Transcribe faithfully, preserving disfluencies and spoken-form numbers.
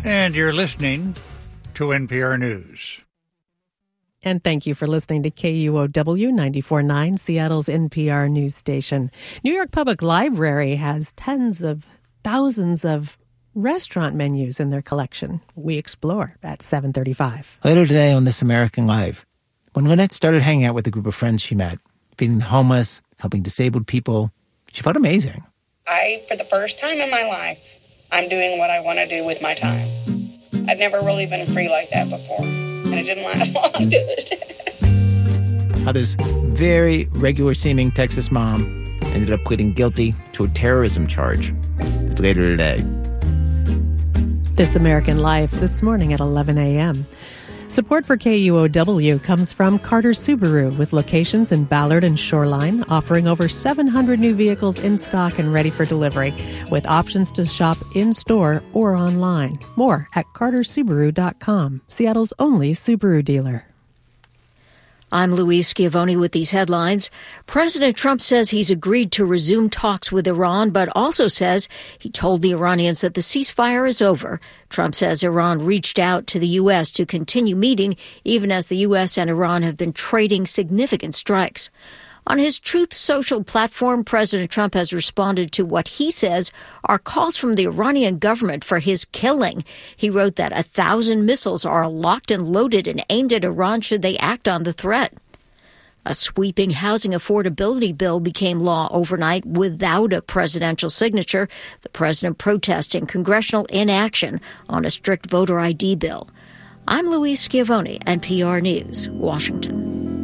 And you're listening to N P R News. And thank you for listening to K U O W ninety-four point nine, Seattle's N P R news station. New York Public Library has tens of thousands of restaurant menus in their collection. We explore at seven thirty-five. Later today on This American Life, when Lynette started hanging out with a group of friends she met, feeding the homeless, helping disabled people, she felt amazing. I, for the first time in my life, I'm doing what I want to do with my time. I'd never really been free like that before, and it didn't last long, did it? How this very regular-seeming Texas mom ended up pleading guilty to a terrorism charge. It's later today. This American Life this morning at eleven a.m. Support for K U O W comes from Carter Subaru, with locations in Ballard and Shoreline, offering over seven hundred new vehicles in stock and ready for delivery, with options to shop in-store or online. More at carter subaru dot com, Seattle's only Subaru dealer. I'm Louise Schiavone with these headlines. President Trump says he's agreed to resume talks with Iran, but also says he told the Iranians that the ceasefire is over. Trump says Iran reached out to the U S to continue meeting, even as the U S and Iran have been trading significant strikes. On his Truth Social platform, President Trump has responded to what he says are calls from the Iranian government for his killing. He wrote that a thousand missiles are locked and loaded and aimed at Iran should they act on the threat. A sweeping housing affordability bill became law overnight without a presidential signature, the president protesting congressional inaction on a strict voter I D bill. I'm Louise Schiavone, N P R News, Washington.